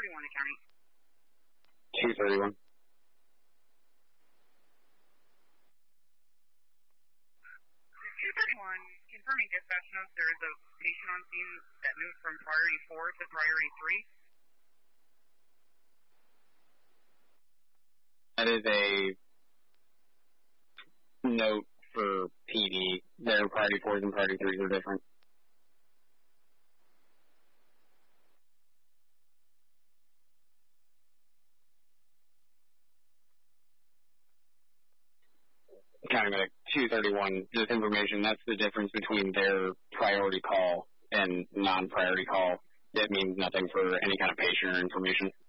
231 to county. 231. 231, confirming dispatch notes, there is a patient on scene that moved from priority 4 to priority 3. That is a note for PD. Their priority 4s and priority 3s are different. County Medic 231, this information, that's the difference between their priority call and non-priority call. It means nothing for any kind of patient or information.